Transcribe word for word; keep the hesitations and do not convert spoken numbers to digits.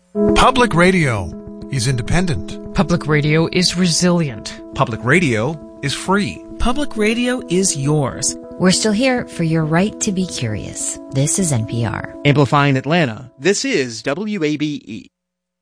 Public radio is independent. Public radio is resilient. Public radio is free. Public radio is yours. We're still here for your right to be curious. This is N P R. Amplifying Atlanta, this is W A B E.